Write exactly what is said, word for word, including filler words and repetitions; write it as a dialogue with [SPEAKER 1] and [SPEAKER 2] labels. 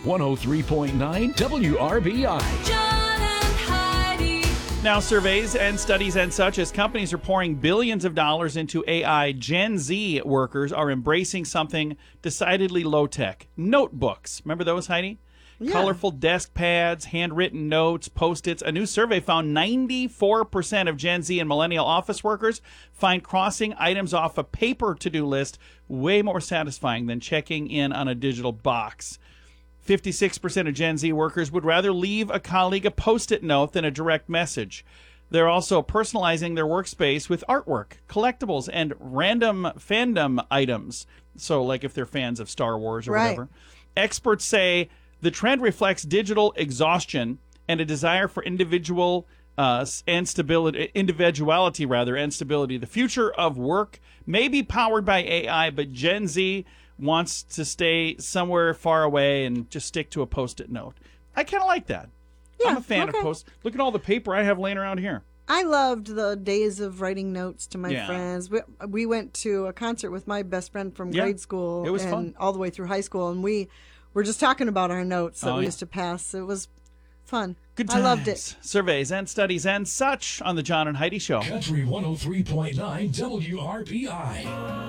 [SPEAKER 1] one oh three point nine W R B I.
[SPEAKER 2] John and Heidi.
[SPEAKER 3] Now, surveys and studies and such, as companies are pouring billions of dollars into A I, Gen Z workers are embracing something decidedly low-tech. Notebooks. Remember those, Heidi?
[SPEAKER 4] Yeah.
[SPEAKER 3] Colorful desk pads, handwritten notes, Post-its. A new survey found ninety-four percent of Gen Z and millennial office workers find crossing items off a paper to-do list way more satisfying than checking in on a digital box. fifty-six percent of Gen Z workers would rather leave a colleague a Post-it note than a direct message. They're also personalizing their workspace with artwork, collectibles, and random fandom items. So, like if they're fans of Star Wars or
[SPEAKER 4] Right.
[SPEAKER 3] whatever. Experts say the trend reflects digital exhaustion and a desire for individual uh, and stability, individuality rather, and stability. The future of work may be powered by A I, but Gen Z wants to stay somewhere far away and just stick to a Post-it note. I kind of like that. I'm
[SPEAKER 4] Yeah,
[SPEAKER 3] a fan
[SPEAKER 4] okay.
[SPEAKER 3] of Post. Look at all the paper I have laying around here.
[SPEAKER 4] I loved the days of writing notes to my
[SPEAKER 3] Yeah.
[SPEAKER 4] friends. We, we went to a concert with my best friend from
[SPEAKER 3] Yeah,
[SPEAKER 4] grade school
[SPEAKER 3] it was
[SPEAKER 4] and
[SPEAKER 3] fun.
[SPEAKER 4] all the way through high school, and we were just talking about our notes that
[SPEAKER 3] Oh,
[SPEAKER 4] we
[SPEAKER 3] yeah.
[SPEAKER 4] used to pass. It was fun.
[SPEAKER 3] Good
[SPEAKER 4] I
[SPEAKER 3] times.
[SPEAKER 4] loved it.
[SPEAKER 3] Surveys and studies and such on the John and Heidi Show.
[SPEAKER 1] Country one oh three point nine W R B I.